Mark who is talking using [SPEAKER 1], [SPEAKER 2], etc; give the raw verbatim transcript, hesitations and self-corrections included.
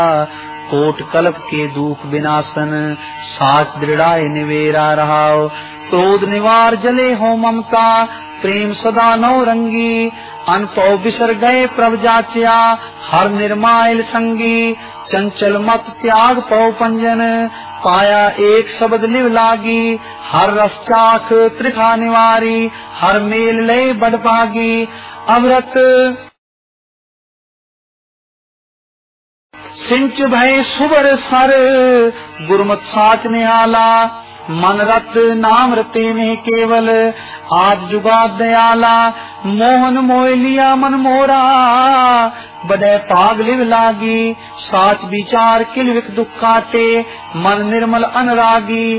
[SPEAKER 1] Coat कल्प के दुख विनाशन साच दृढ़ाए निवेरा रहाओ। क्रोध निवार जले हो ममता प्रेम सदा नौ रंगी। अनपौ बिसर गए प्रभ जाच्या हर निर्माइल संगी। चंचल मत त्याग पौ पंजन पाया एक शब्द लिव लागी। हर रस चाख त्रिखा निवारी हर मेल ले बड़ पागी। अमृत सिंच भय सुबर सर गुरमत साच निहाला। मन रत नाम रते ने केवल आज जुगा दयाला। मोहन मोह लिया मन मोरा बड़े पाग लिव लागी। साच विचार किलविक दुख काटे मन निर्मल अनुरागी।